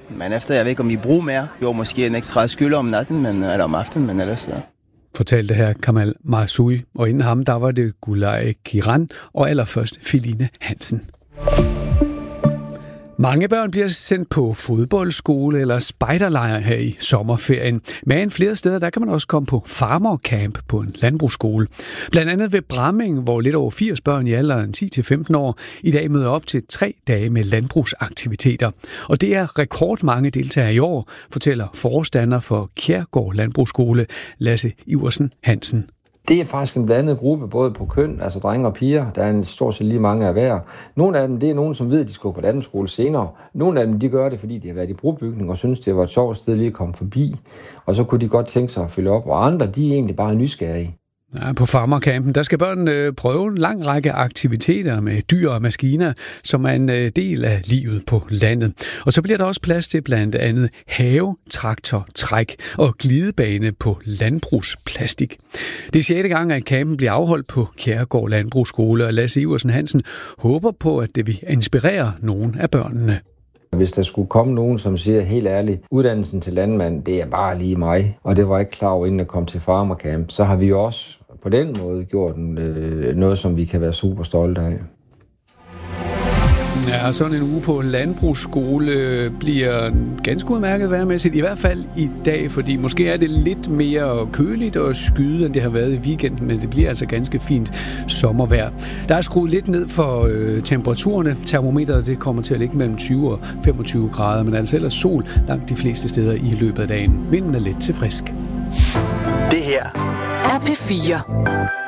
Men efter, jeg ved ikke, om vi bruger mere. Jo, måske en ekstra skyld om natten, eller om aftenen, men ellers ja. Fortalte her Kamal Marzoui, og inden ham, der var det Gulay Kiran og allerførst Feline Hansen. Mange børn bliver sendt på fodboldskole eller spejderlejr her i sommerferien. Men flere steder, der kan man også komme på farmercamp på en landbrugsskole. Blandt andet ved Bramming, hvor lidt over 80 børn i alderen 10-15 år i dag møder op til 3 dage med landbrugsaktiviteter. Og det er rekordmange deltagere i år, fortæller forstander for Kjærgaard Landbrugsskole, Lasse Iversen Hansen. Det er faktisk en blandet gruppe, både på køn, altså drenge og piger. Der er en stort set lige mange af hver. Nogle af dem, det er nogen, som ved, at de skal gå på landbrugsskole senere. Nogle af dem, de gør det, fordi de har været i brobygning og synes, det var et sjovt sted lige at komme forbi. Og så kunne de godt tænke sig at følge op. Og andre, de er egentlig bare nysgerrige. Ja, på farmercampen, der skal børnene prøve en lang række aktiviteter med dyr og maskiner, som er en del af livet på landet. Og så bliver der også plads til blandt andet have, traktor, træk og glidebane på landbrugsplastik. Det er 6. gang, at campen bliver afholdt på Kjærgaard Landbrugsskole, og Lasse Iversen Hansen håber på, at det vil inspirere nogle af børnene. Hvis der skulle komme nogen, som siger helt ærligt, uddannelsen til landmand, det er bare lige mig, og det var ikke klar over, inden jeg kom til farmercamp, så har vi jo også på den måde gjort noget, som vi kan være super stolte af. Ja, sådan en uge på landbrugsskole bliver ganske udmærket vejrmæssigt, i hvert fald i dag, fordi måske er det lidt mere køligt og skyde, end det har været i weekenden, men det bliver altså ganske fint sommervejr. Der er skruet lidt ned for temperaturerne. Termometeret det kommer til at ligge mellem 20 og 25 grader, men altså ellers sol langt de fleste steder i løbet af dagen. Vinden er let til frisk. Det her er P4.